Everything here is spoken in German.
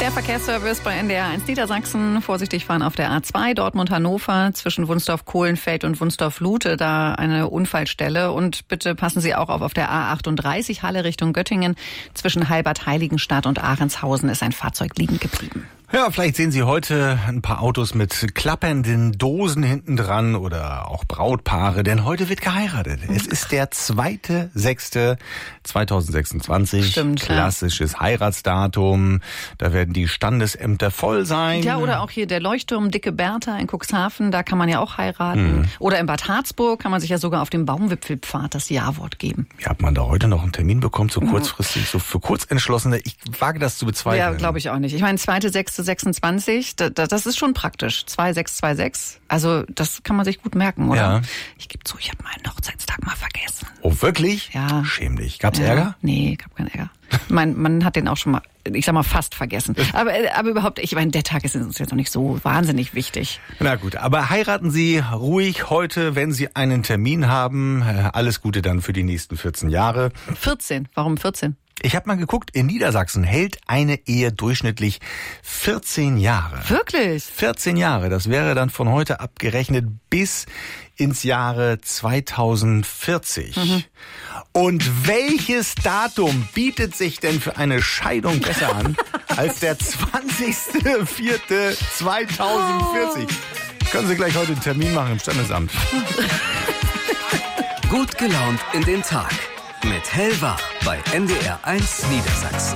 Der Verkehrsservice bei NDR 1 Niedersachsen. Vorsichtig fahren auf der A2 Dortmund-Hannover zwischen Wunsdorf-Kohlenfeld und Wunsdorf-Lute. Da eine Unfallstelle. Und bitte passen Sie auch auf der A38 Halle Richtung Göttingen. Zwischen Heilbad-Heiligenstadt und Ahrenshausen ist ein Fahrzeug liegen geblieben. Ja, vielleicht sehen Sie heute ein paar Autos mit klappernden Dosen hinten dran oder auch Brautpaare, denn heute wird geheiratet. Es ist der 2.6.2026. Stimmt, klassisches Heiratsdatum. Da werden die Standesämter voll sein. Ja, oder auch hier der Leuchtturm Dicke Bertha in Cuxhaven, da kann man ja auch heiraten. Oder in Bad Harzburg kann man sich ja sogar auf dem Baumwipfelpfad das Ja-Wort geben. Ja, hat man da heute noch einen Termin bekommen, so kurzfristig, so für Kurzentschlossene? Ich wage das zu bezweifeln. Ja, glaube ich auch nicht. Ich meine, 2.6.26, das ist schon praktisch. 2626, also das kann man sich gut merken, oder? Ja. Ich gebe zu, ich habe meinen Hochzeitstag mal vergessen. Oh, wirklich? Ja. Schäm dich. Gab's Ärger? Nee, gab keinen Ärger. Mein Mann hat den auch schon mal, ich sag mal, fast vergessen. Aber überhaupt, ich meine, der Tag ist uns jetzt noch nicht so wahnsinnig wichtig. Na gut, aber heiraten Sie ruhig heute, wenn Sie einen Termin haben. Alles Gute dann für die nächsten 14 Jahre. 14, warum 14? Ich habe mal geguckt, in Niedersachsen hält eine Ehe durchschnittlich 14 Jahre. Wirklich? 14 Jahre, das wäre dann von heute abgerechnet bis ins Jahre 2040. Und welches Datum bietet sich denn für eine Scheidung besser an als der 20.04.2040? Können Sie gleich heute einen Termin machen im Standesamt. Gut gelaunt in den Tag mit Hellwach bei NDR 1 Niedersachsen.